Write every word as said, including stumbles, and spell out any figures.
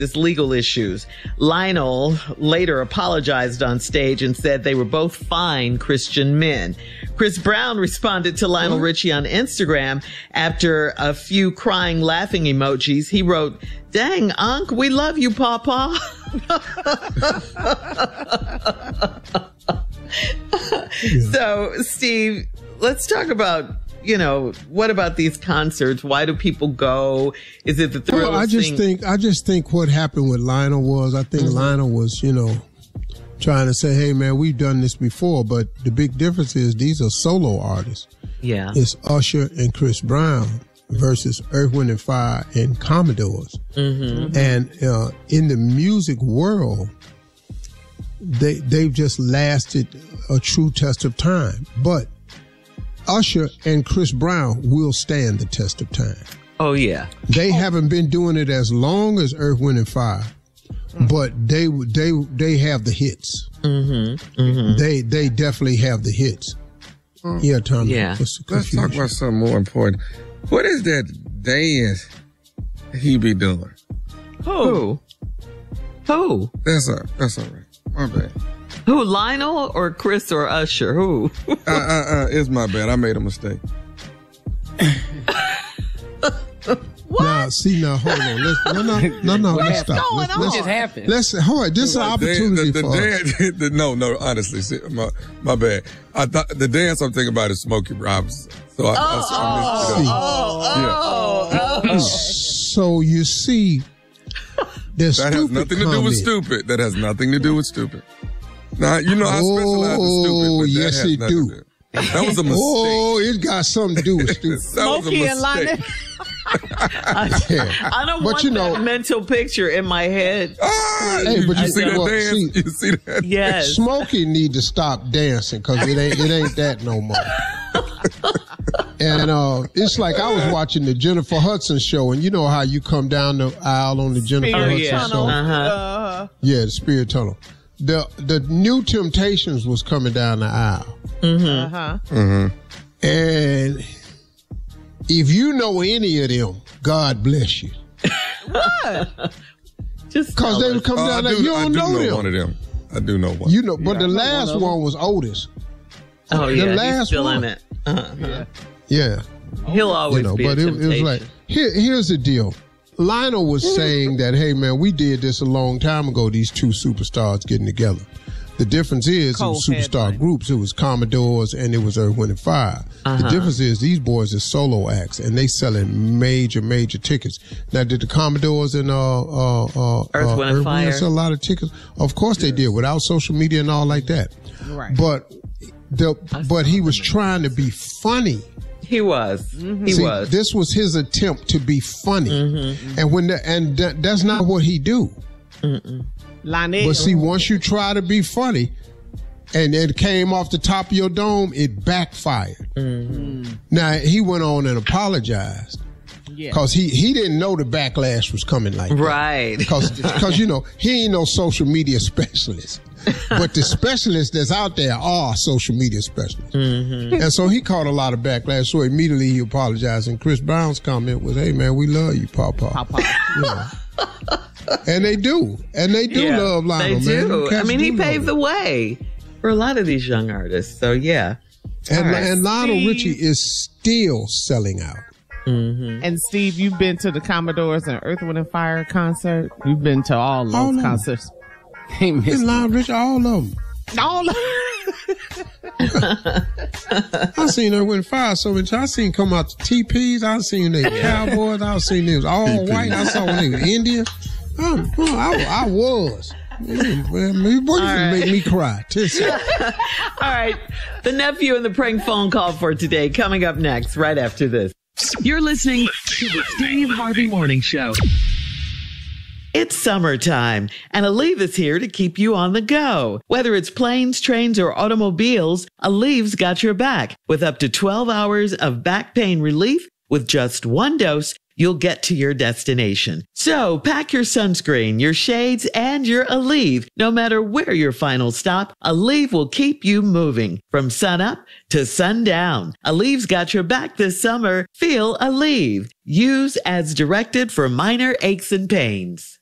This legal issues. Lionel later apologized on stage and said they were both fine Christian men. Chris Brown responded to Lionel Richie on Instagram after a few crying, laughing emojis. He wrote, "Dang, Unc, we love you, Papa." So, Steve, let's talk about, you know, what about these concerts? Why do people go? Is it the thrill? Well, I just seeing- think I just think what happened with Lionel was I think mm-hmm. Lionel was, you know, trying to say, hey man, we've done this before, but the big difference is these are solo artists. Yeah. It's Usher and Chris Brown versus Earth, Wind and Fire and Commodores. Mm-hmm. And uh, in the music world, they they've just lasted a true test of time. But Usher and Chris Brown will stand the test of time. Oh, yeah. They oh. haven't been doing it as long as Earth, Wind and Fire, mm. but they they they have the hits. Mm-hmm. Mm-hmm. They they definitely have the hits. Mm. Yeah, Tom. Yeah. Let's talk about something more important. What is that dance he be doing? Who? Who? That's all. That's all right. My bad. Who, Lionel or Chris or Usher? Who? uh, uh, uh, it's my bad. I made a mistake. What? Now, see, now, hold on. Let's, no, no, no, no, let's stop. Going let's, on? let's, What just happened? Let's, hold on. This is an opportunity the, the, for the us. dance, the, no, no, honestly, see, my, my bad. I thought the dance I'm thinking about is Smokey Robinson. So I, Oh, I, I missed oh, it. oh, oh, oh. So you see, there's That has nothing to do with stupid. That has nothing to do with stupid. Now, you know, I specialize in stupid, Oh, but that yes, has it nothing do. to do. That was a mistake. Oh, it got something to do with stupid. That was a Smokey and mistake. Lionel. I, Yeah. I don't But want you know- that mental picture in my head. Ah, Hey, you, but you you see that well, dance? see- you see that? Yes. Smokey need to stop dancing because it ain't it ain't that no more. And uh, it's like I was watching the Jennifer Hudson show, and you know how you come down the aisle on the Jennifer Spirit Hudson yeah. show. Tunnel. Uh-huh. Uh, Yeah, the Spirit Tunnel. The the New Temptations was coming down the aisle, uh-huh. and if you know any of them, God bless you, Just because they tell would us. come Oh, I down do, there. You I don't do know, know them. one of them. I do know one. You know, but the I know last one of one, them. was Otis. Oh, the yeah. He's last still one. in it. Uh-huh. Yeah. Yeah, He'll always you know, be but a it, it was temptation. like here, here's the deal. Lionel was saying that, hey man, we did this a long time ago. These two superstars getting together. The difference is it was superstar Co-headline. groups. It was Commodores and it was Earth, Wind and Fire. Uh-huh. The difference is these boys are solo acts and they selling major, major tickets. Now, did the Commodores and uh, uh, uh, Earth, uh, Wind and Fire sell a lot of tickets? Of course they did, without social media and all like that. Right. But the but he was trying to be funny. He was. He See, was. this was his attempt to be funny, Mm-hmm. and when the, and that, that's not what he do. Lionel. But see, once you try to be funny, and it came off the top of your dome, it backfired. Mm-hmm. Now he went on and apologized yeah. because he he didn't know the backlash was coming like that. Right. Because you know he ain't no social media specialist. But the specialists that's out there are social media specialists. Mm-hmm. And so he caught a lot of backlash. So immediately he apologized. And Chris Brown's comment was, hey, man, we love you, Papa. Papa. You know. And they do. And they do Yeah, love Lionel, they man. do. Them cats I mean, he do love paved him. the way for a lot of these young artists. So, yeah. And, All right. and Lionel Steve. Richie is still selling out. And Steve, you've been to the Commodores and Earth, Wind and Fire concert. You've been to all those All of them. concerts. And Lionel Richie, all of them. All of I seen her with fire so much. I seen come out the T Ps. I seen they cowboys. I seen they was all white. I saw when they was Indian. I, I, I was. Man, man, boy, you can make me cry. All right. The nephew and the prank phone call for today coming up next, right after this. You're listening to the Steve Harvey Morning Show. It's summertime, and Aleve is here to keep you on the go. Whether it's planes, trains, or automobiles, Aleve's got your back. With up to twelve hours of back pain relief, with just one dose, you'll get to your destination. So pack your sunscreen, your shades, and your Aleve. No matter where your final stop, Aleve will keep you moving from sunup to sundown. Aleve's got your back this summer. Feel Aleve. Use as directed for minor aches and pains.